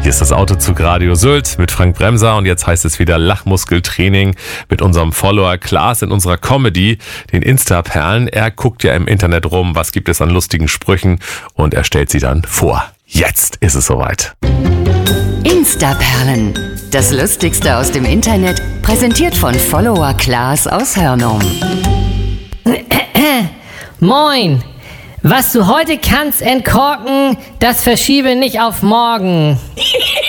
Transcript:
Hier ist das Autozug Radio Sylt mit Frank Bremser und jetzt heißt es wieder Lachmuskeltraining mit unserem Follower Klaas in unserer Comedy, den Insta-Perlen. Er guckt ja im Internet rum, was gibt es an lustigen Sprüchen und er stellt sie dann vor. Jetzt ist es soweit. Insta-Perlen. Das Lustigste aus dem Internet, präsentiert von Follower Klaas aus Hörnum. Moin! Was du heute kannst entkorken, das verschiebe nicht auf morgen.